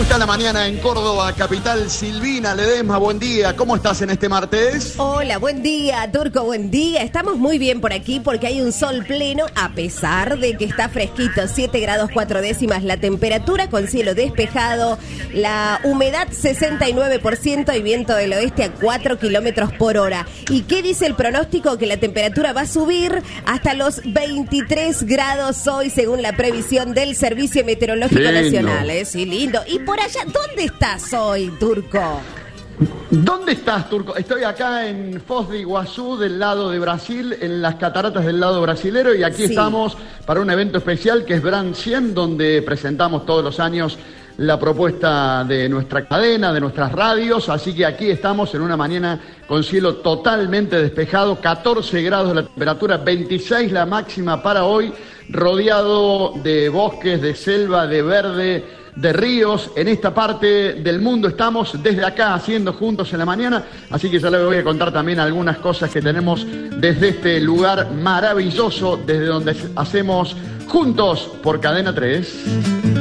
¿Cómo está la mañana en Córdoba, capital? Silvina Ledesma, buen día. ¿Cómo estás en este martes? Hola, buen día, Turco, buen día. Estamos muy bien por aquí porque hay un sol pleno, a pesar de que está fresquito, 7 grados 4 décimas la temperatura, con cielo despejado, la humedad 69% y viento del oeste a 4 kilómetros por hora. ¿Y qué dice el pronóstico? Que la temperatura va a subir hasta los 23 grados hoy, según la previsión del Servicio Meteorológico Nacional. Sí, lindo. Y por allá, ¿dónde estás hoy, Turco? ¿Dónde estás, Turco? Estoy acá en Foz de Iguazú, del lado de Brasil, en las cataratas del lado brasilero, y aquí estamos para un evento especial que es Brand 100, donde presentamos todos los años la propuesta de nuestra cadena, de nuestras radios, así que aquí estamos en una mañana con cielo totalmente despejado, 14 grados la temperatura, 26 la máxima para hoy, rodeado de bosques, de selva, de verde, de ríos. En esta parte del mundo estamos desde acá haciendo juntos en la mañana, así que ya les voy a contar también algunas cosas que tenemos desde este lugar maravilloso, desde donde hacemos juntos por Cadena 3.